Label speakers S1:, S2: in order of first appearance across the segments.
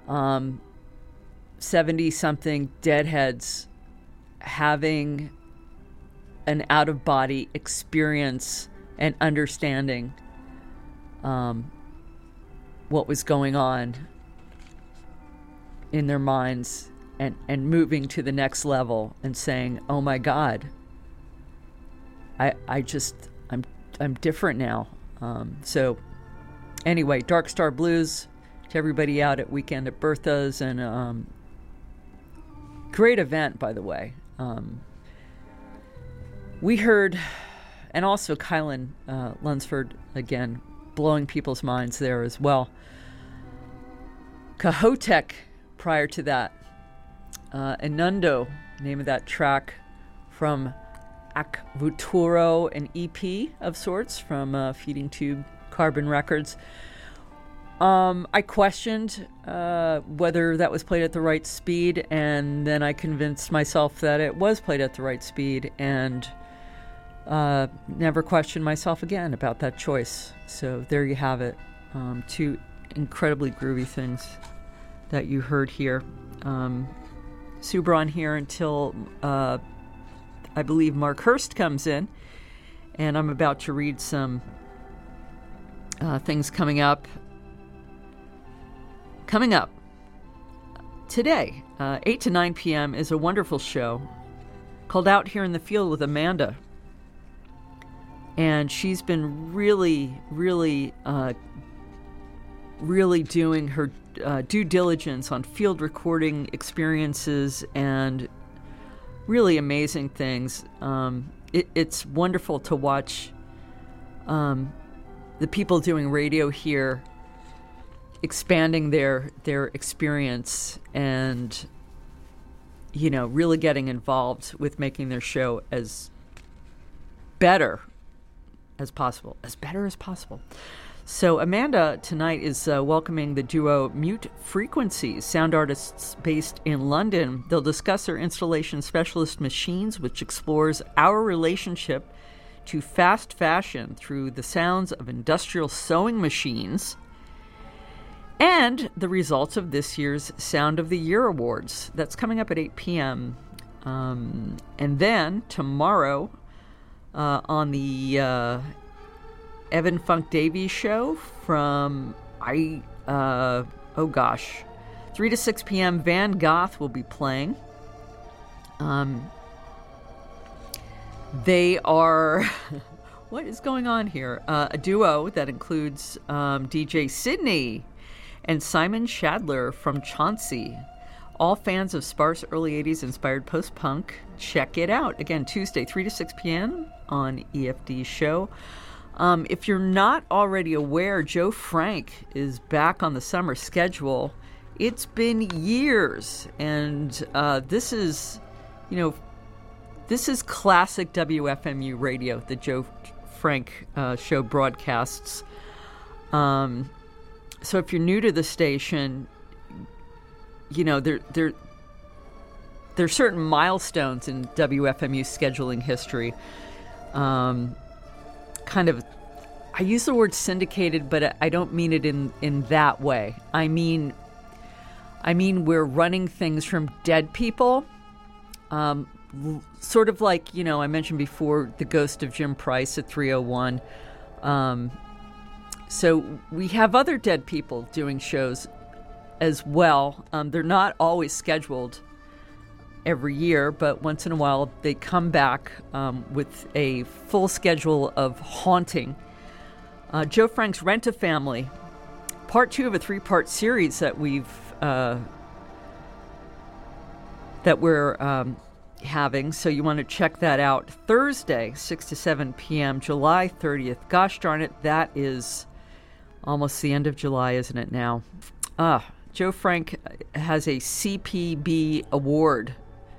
S1: 70-something deadheads having an out-of-body experience and understanding what was going on in their minds and moving to the next level and saying, oh my God, I'm different now. So anyway, Dark Star Blues to everybody out at Weekend at Bertha's, and great event, by the way. We heard, and also Kylan Lunsford, again, blowing people's minds there as well. Cahotek prior to that. Enundo, name of that track from Ac Futuro, an EP of sorts from Feeding Tube Carbon Records. I questioned whether that was played at the right speed, and then I convinced myself that it was played at the right speed, and never questioned myself again about that choice. So there you have it. Two incredibly groovy things that you heard here. Subron here until I believe Mark Hurst comes in, and I'm about to read some things coming up. Coming up today, 8 to 9 p.m. is a wonderful show called Out Here in the Field with Amanda. And she's been really doing her due diligence on field recording experiences and really amazing things. It's wonderful to watch the people doing radio here expanding their experience and, you know, really getting involved with making their show as better as possible. So Amanda tonight is welcoming the duo Mute Frequencies, sound artists based in London. They'll discuss their installation specialist Machines, which explores our relationship to fast fashion through the sounds of industrial sewing machines, and the results of this year's Sound of the Year Awards. That's coming up at 8 p.m. And then tomorrow on the Evan Funk Davies show from 3 to 6 p.m. Van Goth will be playing. They are what is going on here? A duo that includes DJ Sydney and Simon Shadler from Chauncey. All fans of sparse early 80s inspired post-punk, check it out. Again, Tuesday, 3 to 6 p.m. on EFD's show. If you're not already aware, Joe Frank is back on the summer schedule. It's been years, and this is classic WFMU radio, the Joe Frank show broadcasts. So if you're new to the station, you know, there's certain milestones in WFMU scheduling history. Kind of, I use the word syndicated, but I don't mean it in that way. I mean we're running things from dead people, sort of like, you know, I mentioned before the ghost of Jim Price at 301. So we have other dead people doing shows as well. They're not always scheduled every year, but once in a while they come back with a full schedule of haunting. Joe Frank's Rent-A-Family, part 2 of a 3-part series that we're having. So you want to check that out. Thursday, 6 to 7 p.m., July 30th. Gosh darn it, that is almost the end of July, isn't it now? Joe Frank has a CPB award.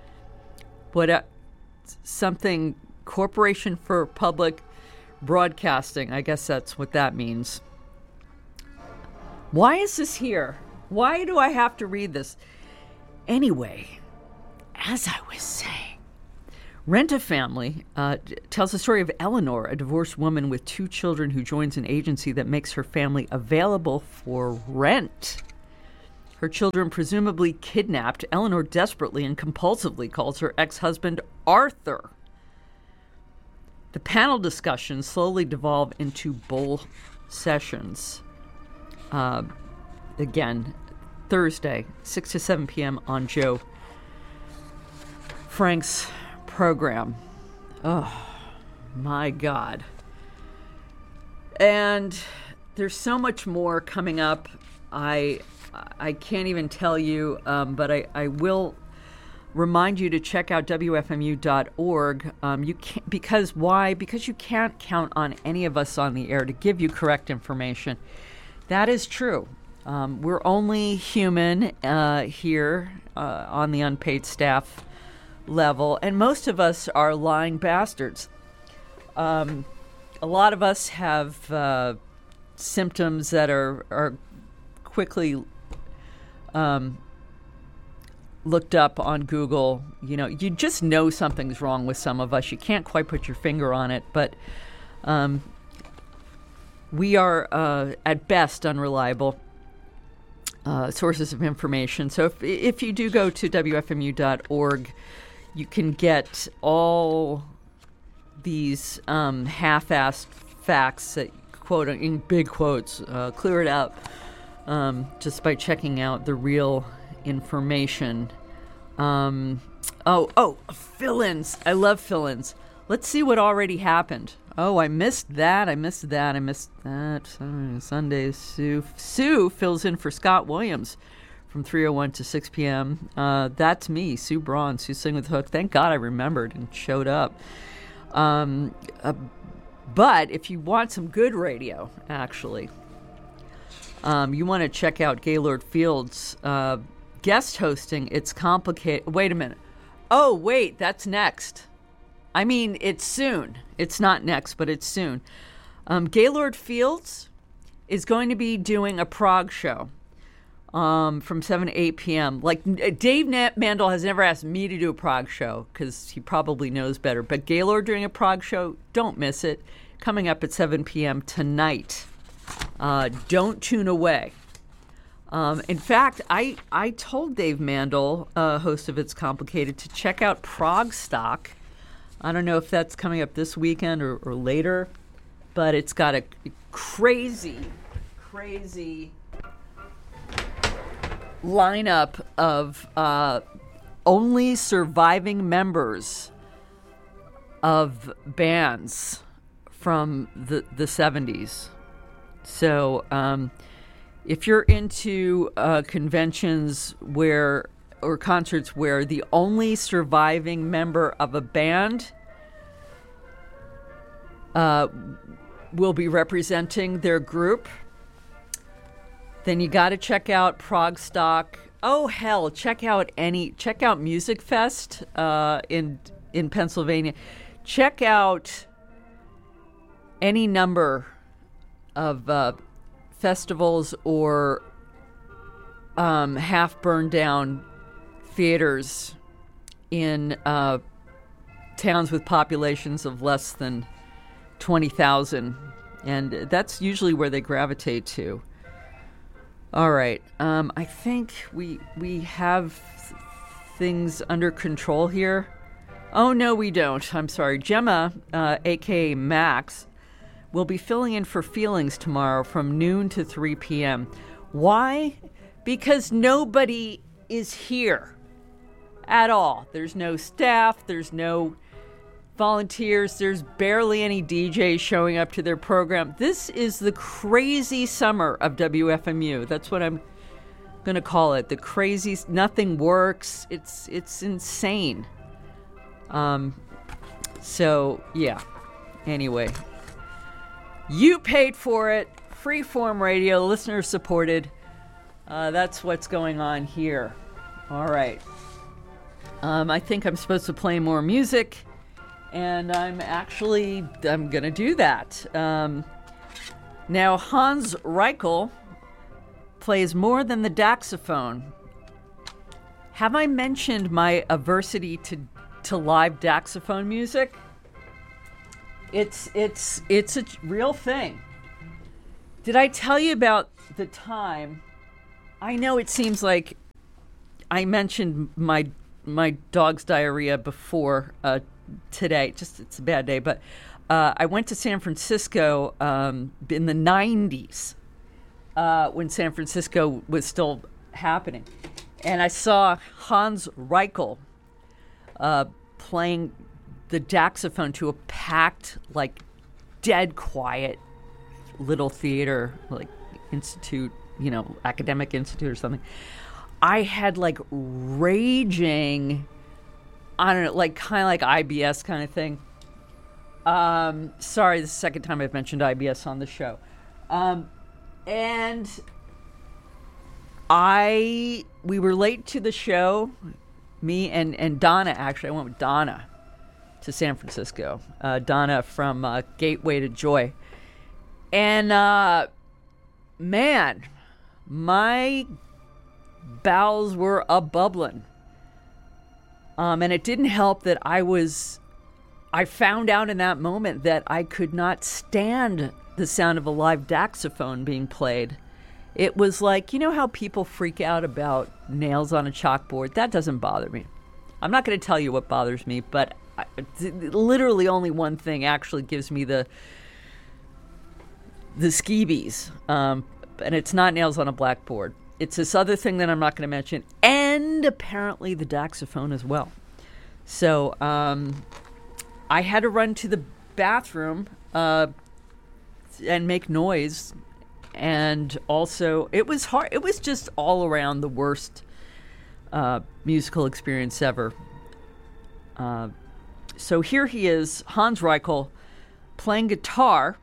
S1: Something Corporation for Public Broadcasting. I guess that's what that means. Why is this here? Why do I have to read this? Anyway, as I was saying, Rent-A-Family tells the story of Eleanor, a divorced woman with 2 children who joins an agency that makes her family available for rent. her children presumably kidnapped, Eleanor desperately and compulsively calls her ex-husband Arthur. The panel discussions slowly devolve into bowl sessions. Again, Thursday, 6 to 7 p.m. on Joe Frank's program. Oh, my God. And there's so much more coming up. I can't even tell you, but I will remind you to check out WFMU.org. You can't, because why? Because you can't count on any of us on the air to give you correct information. That is true. We're only human here on the unpaid staff level, and most of us are lying bastards. A lot of us have symptoms that are quickly looked up on Google. You know, you just know something's wrong with some of us. You can't quite put your finger on it, but we are at best unreliable sources of information. So if you do go to WFMU.org, you can get all these half-assed facts that, quote, in big quotes, clear it up just by checking out the real information. Fill-ins. I love fill-ins. Let's see what already happened. Oh, I missed that. Sunday, Sue fills in for Scott Williams from 3:01 to 6 p.m. That's me, Sue Braun, Sue Sing with Hook. Thank God I remembered and showed up. But if you want some good radio, actually, you want to check out Gaylord Fields' guest hosting. It's complicated. Wait a minute. Oh, wait, that's next. I mean, it's soon. It's not next, but it's soon. Gaylord Fields is going to be doing a prog show from 7 to 8 p.m. Like, Dave Mandel has never asked me to do a prog show because he probably knows better. But Gaylord doing a prog show, don't miss it. Coming up at 7 p.m. tonight. Don't tune away. In fact, I told Dave Mandel, host of It's Complicated, to check out Prog Stock. I don't know if that's coming up this weekend or later, but it's got a crazy lineup of only surviving members of bands from the 70s. So if you're into conventions or concerts where the only surviving member of a band will be representing their group, then you got to check out Prog Stock. Oh hell, check out Music Fest in Pennsylvania. Check out any number of festivals or half burned down theaters in towns with populations of less than 20,000, and that's usually where they gravitate to. All right, I think we have things under control here. Oh no, we don't. I'm sorry. Gemma, aka Max, will be filling in for Feelings tomorrow from noon to 3 p.m. Why? Because nobody is here at all. There's no staff. There's no volunteers. There's barely any DJs showing up to their program. This is the crazy summer of WFMU. That's what I'm going to call it. The crazy, nothing works. It's insane. So, yeah. Anyway. You paid for it. Freeform radio, listener supported. That's what's going on here. All right. I think I'm supposed to play more music, and I'm going to do that. Now, Hans Reichel plays more than the daxophone. Have I mentioned my aversity to live daxophone music? It's a real thing. Did I tell you about the time I know it seems like I mentioned my dog's diarrhea before today. Just it's a bad day, but I went to San Francisco in the 90s when San Francisco was still happening, and I saw Hans Reichel playing the Daxophone to a packed, like, dead quiet little theater, like institute, academic institute or something. I had like raging, I don't know, like kind of like IBS kind of thing. Sorry, this is the second time I've mentioned IBS on the show. And we were late to the show, me and Donna, actually. I went with Donna to San Francisco. Donna from Gateway to Joy. And, man, my bowels were a-bubbling. And it didn't help that I found out in that moment that I could not stand the sound of a live Daxophone being played. It was like, you know how people freak out about nails on a chalkboard? That doesn't bother me. I'm not going to tell you what bothers me, but literally only one thing actually gives me the skeebies. And it's not nails on a blackboard. It's this other thing that I'm not going to mention, and apparently the Daxophone as well. So I had to run to the bathroom and make noise. And also, it was hard. It was just all around the worst musical experience ever. So here he is, Hans Reichel, playing guitar.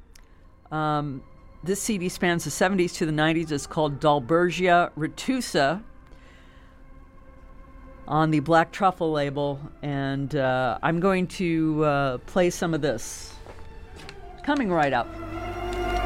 S1: This CD spans the 70s to the 90s. It's called Dalbergia Retusa on the Black Truffle label. And I'm going to play some of this. Coming right up.